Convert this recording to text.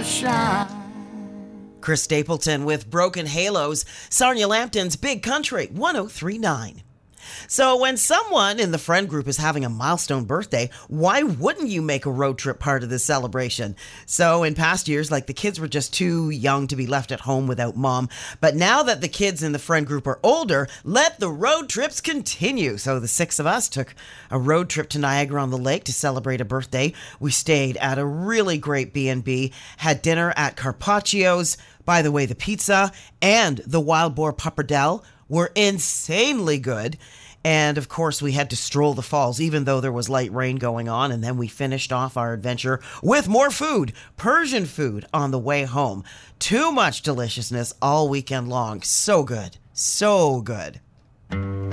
Chris Stapleton with Broken Halos, Sarnia Lambton's Big Country 103.9. So when someone in the friend group is having a milestone birthday, why wouldn't you make a road trip part of this celebration? So in past years, the kids were just too young to be left at home without mom. But now that the kids in the friend group are older, let the road trips continue. So the 6 of us took a road trip to Niagara-on-the-Lake to celebrate a birthday. We stayed at a really great B&B, had dinner at Carpaccio's. By the way, the pizza and the wild boar pappardelle were insanely good. And of course, we had to stroll the falls, even though there was light rain going on. And then we finished off our adventure with more food, Persian food, on the way home. Too much deliciousness all weekend long. So good. So good.